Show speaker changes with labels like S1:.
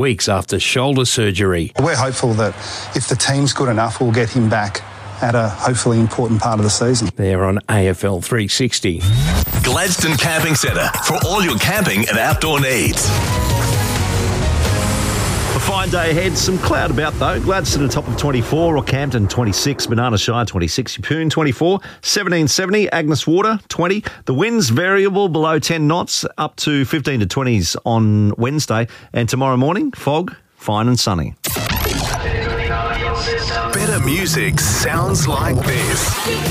S1: weeks after shoulder surgery.
S2: We're hopeful that if the team's good enough, we'll get him back at a hopefully important part of the season.
S1: They're on AFL 360.
S3: Gladstone Camping Centre for all your camping and outdoor needs.
S4: A fine day ahead. Some cloud about, though. Gladstone at top of 24, Rockhampton 26, Banana Shire 26, Yeppoon 24, 1770, Agnes Water 20. The wind's variable below 10 knots, up to 15 to 20s on Wednesday. And tomorrow morning, fog, fine and sunny.
S3: Better music sounds like this.